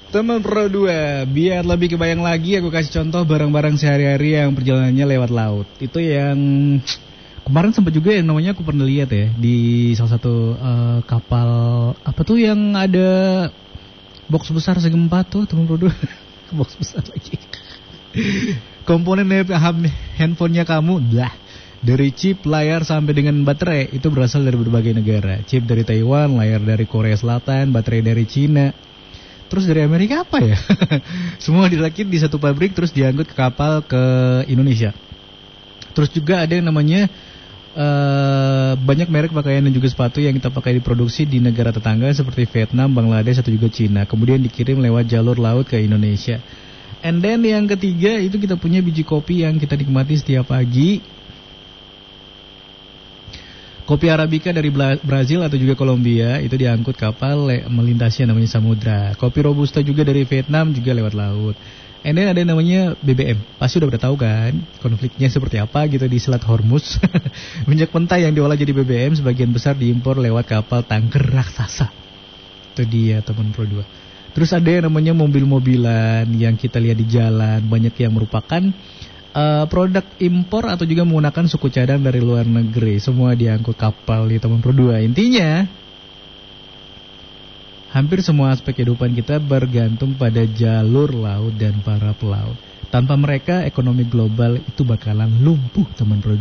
Teman Pro 2, biar lebih kebayang lagi aku kasih contoh barang-barang sehari-hari yang perjalanannya lewat laut. Itu yang kemarin sempat juga yang namanya aku pernah lihat ya di salah satu kapal apa tuh yang ada box besar segi 4 tuh, teman Pro 2. Box besar lagi. Komponen handphonenya kamu, dari chip, layar sampai dengan baterai itu berasal dari berbagai negara. Chip dari Taiwan, layar dari Korea Selatan, baterai dari Cina. Terus dari Amerika apa ya? Semua dirakit di satu pabrik terus diangkut ke kapal ke Indonesia. Terus juga ada yang namanya banyak merek pakaian dan juga sepatu yang kita pakai diproduksi di negara tetangga seperti Vietnam, Bangladesh atau juga Cina. Kemudian dikirim lewat jalur laut ke Indonesia. And then yang ketiga itu kita punya biji kopi yang kita nikmati setiap pagi. Kopi Arabica dari Brazil atau juga Kolombia itu diangkut kapal melintasi yang namanya samudra. Kopi Robusta juga dari Vietnam juga lewat laut. And then ada yang namanya BBM. Pasti udah tahu kan konfliknya seperti apa gitu di Selat Hormuz. Minyak mentah yang diolah jadi BBM sebagian besar diimpor lewat kapal tanker raksasa. Itu dia teman Pro 2. Terus ada yang namanya mobil-mobilan yang kita lihat di jalan. Banyak yang merupakan produk impor atau juga menggunakan suku cadang dari luar negeri. Semua diangkut kapal di teman Pro 2. Intinya hampir semua aspek kehidupan kita bergantung pada jalur laut dan para pelaut. Tanpa mereka ekonomi global itu bakalan lumpuh teman Pro 2.